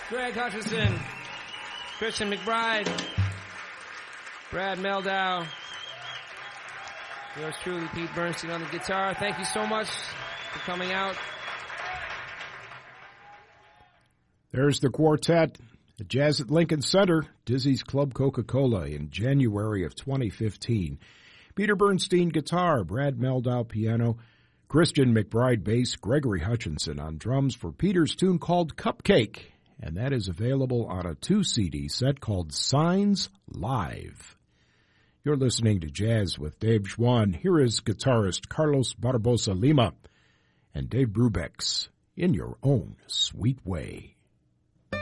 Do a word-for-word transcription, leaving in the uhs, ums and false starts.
Greg Hutchinson, Christian McBride, Brad Meldow, yours truly, Pete Bernstein on the guitar. Thank you so much for coming out. There's the quartet. The Jazz at Lincoln Center, Dizzy's Club Coca-Cola in January of twenty fifteen. Peter Bernstein guitar, Brad Meldow piano, Christian McBride bass, Gregory Hutchinson on drums for Peter's tune called Cupcake. And that is available on a two-C D set called Signs Live. You're listening to Jazz with Dave Schwann. Here is guitarist Carlos Barbosa Lima and Dave Brubeck's In Your Own Sweet Way.